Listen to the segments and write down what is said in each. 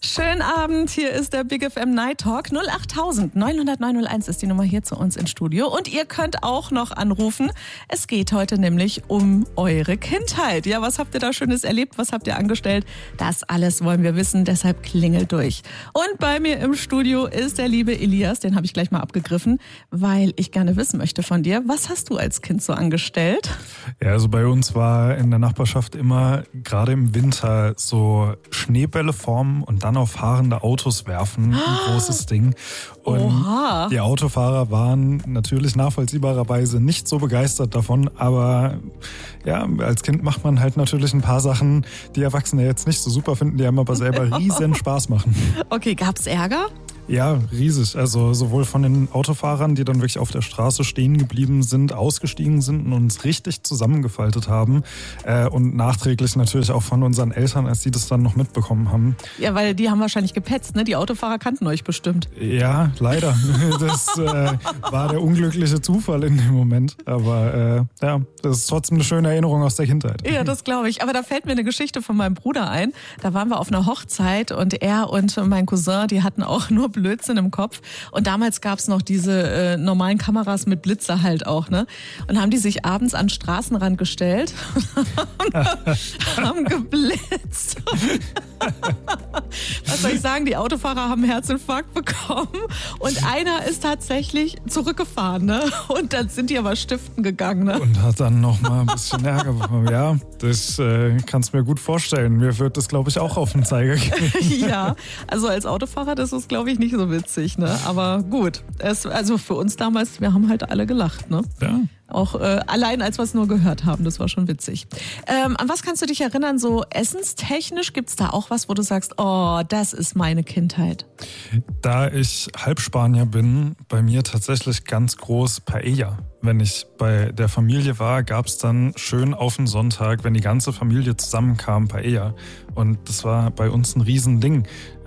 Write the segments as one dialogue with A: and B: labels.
A: Schönen Abend, hier ist der Big FM Night Talk. 08000 900 901 ist die Nummer hier zu uns ins Studio. Und ihr könnt auch noch anrufen. Es geht heute nämlich um eure Kindheit. Ja, was habt ihr da Schönes erlebt? Was habt ihr angestellt? Das alles wollen wir wissen, deshalb klingelt durch. Und bei mir im Studio ist der liebe Elias, den habe ich gleich mal abgegriffen, weil ich gerne wissen möchte von dir, was hast du als Kind so angestellt?
B: Ja, also bei uns war in der Nachbarschaft immer, gerade im Winter, so Schneebälle formen und dann auf fahrende Autos werfen, ein großes Ding. Und
A: Oha.
B: Die Autofahrer waren natürlich nachvollziehbarerweise nicht so begeistert davon, aber ja, als Kind macht man halt natürlich ein paar Sachen, die Erwachsene jetzt nicht so super finden, die einem aber selber riesen Spaß machen.
A: Okay, gab's Ärger?
B: Ja, riesig. Also sowohl von den Autofahrern, die dann wirklich auf der Straße stehen geblieben sind, ausgestiegen sind und uns richtig zusammengefaltet haben. Und nachträglich natürlich auch von unseren Eltern, als die das dann noch mitbekommen haben.
A: Ja, weil die haben wahrscheinlich gepetzt, ne? Die Autofahrer kannten euch bestimmt.
B: Ja, leider. Das war der unglückliche Zufall in dem Moment. Aber ja, das ist trotzdem eine schöne Erinnerung aus der Kindheit.
A: Ja, das glaube ich. Aber da fällt mir eine Geschichte von meinem Bruder ein. Da waren wir auf einer Hochzeit und er und mein Cousin, die hatten auch nur Blödsinn im Kopf. Und damals gab's noch diese normalen Kameras mit Blitzer halt auch, ne? Und haben die sich abends an den Straßenrand gestellt und haben geblitzt. Was soll ich sagen? Die Autofahrer haben einen Herzinfarkt bekommen und einer ist tatsächlich zurückgefahren, ne? Und dann sind die aber stiften gegangen, ne?
B: Und hat dann noch mal ein bisschen Ärger bekommen. Ja, das kannst du mir gut vorstellen. Mir wird das, glaube ich, auch auf den Zeiger gehen.
A: Ja, also als Autofahrer, das ist, glaube ich, nicht so witzig, ne? Aber gut, also für uns damals, wir haben halt alle gelacht, ne?
B: Ja.
A: Auch allein, als wir es nur gehört haben, das war schon witzig. An was kannst du dich erinnern, so essenstechnisch? Gibt's da auch was, wo du sagst, oh, das ist meine Kindheit?
B: Da ich Halbspanier bin, bei mir tatsächlich ganz groß Paella. Wenn ich bei der Familie war, gab's dann schön auf den Sonntag, wenn die ganze Familie zusammenkam, Paella. Und das war bei uns ein Riesending.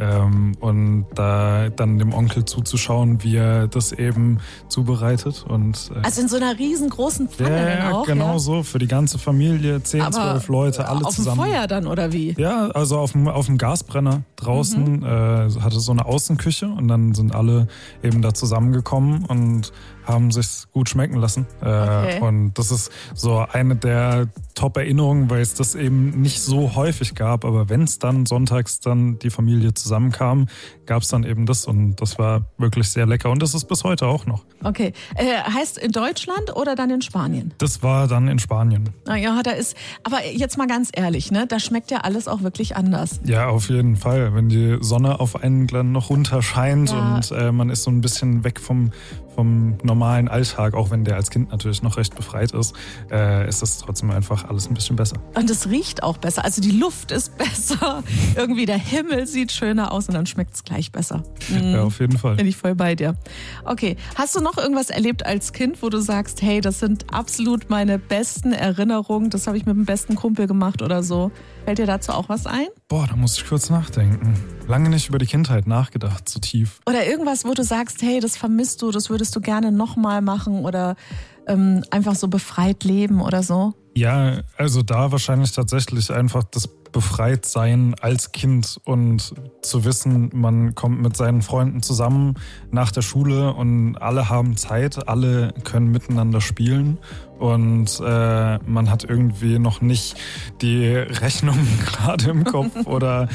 B: Und da dann dem Onkel zuzuschauen, wie er das eben zubereitet. Und,
A: also in so einer riesengroßen Pfanne
B: ja,
A: auch?
B: Genau
A: ja?
B: so, für die ganze Familie, 10,
A: Aber
B: 12 Leute, alle zusammen.
A: Auf dem Feuer dann, oder wie?
B: Ja, also auf dem Gasbrenner draußen hatte so eine Außenküche und dann sind alle eben da zusammengekommen und haben sich's gut schmecken lassen.
A: Okay.
B: Und das ist so eine der Top-Erinnerungen, weil es das eben nicht so häufig gab. Aber wenn es dann sonntags dann die Familie zusammenkam, gab es dann eben das. Und das war wirklich sehr lecker. Und das ist bis heute auch noch.
A: Okay. Heißt in Deutschland oder dann in Spanien?
B: Das war dann in Spanien.
A: Ja, da ist, aber jetzt mal ganz ehrlich, ne, da schmeckt ja alles auch wirklich anders.
B: Ja, auf jeden Fall. Wenn die Sonne auf einen dann noch runter scheint und man ist so ein bisschen weg vom normalen Alltag, auch wenn der als Kind natürlich noch recht befreit ist das trotzdem einfach alles ein bisschen besser.
A: Und es riecht auch besser. Also die Luft ist besser. Irgendwie der Himmel sieht schöner aus und dann schmeckt es gleich besser.
B: Ja, auf jeden Fall.
A: Bin ich voll bei dir. Okay, hast du noch irgendwas erlebt als Kind, wo du sagst, hey, das sind absolut meine besten Erinnerungen, das habe ich mit dem besten Kumpel gemacht oder so? Fällt dir dazu auch was ein?
B: Boah, da muss ich kurz nachdenken. Lange nicht über die Kindheit nachgedacht, so tief.
A: Oder irgendwas, wo du sagst, hey, das vermisst du, das würdest du gerne nochmal machen oder einfach so befreit leben oder so?
B: Ja, also da wahrscheinlich tatsächlich einfach das Befreitsein als Kind und zu wissen, man kommt mit seinen Freunden zusammen nach der Schule und alle haben Zeit, alle können miteinander spielen und man hat irgendwie noch nicht die Rechnung gerade im Kopf oder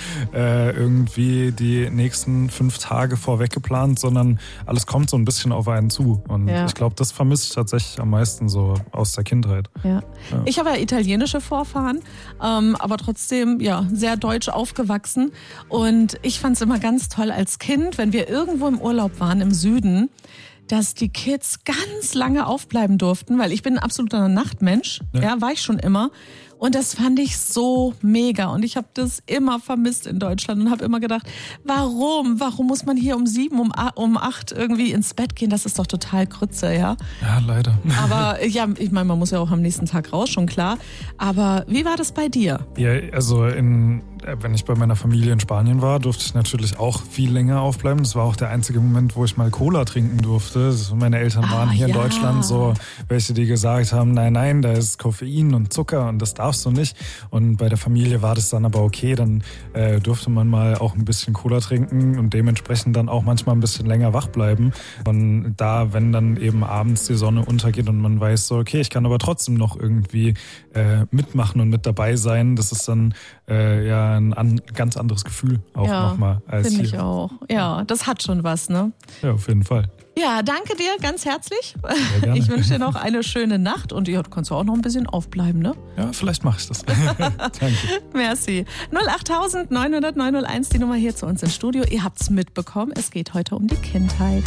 B: irgendwie die nächsten 5 Tage vorweg geplant, sondern alles kommt so ein bisschen auf einen zu. Und ich glaube, das vermisse ich tatsächlich am meisten so aus der Kindheit.
A: Ja. Ich habe ja italienische Vorfahren, aber trotzdem ja sehr deutsch aufgewachsen. Und ich fand es immer ganz toll als Kind, wenn wir irgendwo im Urlaub waren im Süden, dass die Kids ganz lange aufbleiben durften, weil ich bin ein absoluter Nachtmensch, ja, war ich schon immer. Und das fand ich so mega. Und ich habe das immer vermisst in Deutschland und habe immer gedacht, warum? Warum muss man hier um 7, um 8 irgendwie ins Bett gehen? Das ist doch total Grütze, ja?
B: Ja, leider.
A: Aber ja, ich meine, man muss ja auch am nächsten Tag raus, schon klar. Aber wie war das bei dir?
B: Ja, also wenn ich bei meiner Familie in Spanien war, durfte ich natürlich auch viel länger aufbleiben. Das war auch der einzige Moment, wo ich mal Cola trinken durfte. Meine Eltern waren hier in Deutschland so welche, die gesagt haben, nein, da ist Koffein und Zucker und das darf darfst du nicht. Und bei der Familie war das dann aber okay, dann durfte man mal auch ein bisschen Cola trinken und dementsprechend dann auch manchmal ein bisschen länger wach bleiben. Und da, wenn dann eben abends die Sonne untergeht und man weiß so, okay, ich kann aber trotzdem noch irgendwie mitmachen und mit dabei sein, das ist dann ein ganz anderes Gefühl auch nochmal als
A: finde
B: hier.
A: ich auch. Ja, das hat schon was, ne?
B: Ja, auf jeden Fall.
A: Ja, danke dir ganz herzlich.
B: Sehr gerne.
A: Ich wünsche dir noch eine schöne Nacht und du kannst auch noch ein bisschen aufbleiben, ne?
B: Ja, vielleicht mache ich das. Danke.
A: Merci. 08000 900 901, die Nummer hier zu uns im Studio. Ihr habt's mitbekommen, es geht heute um die Kindheit.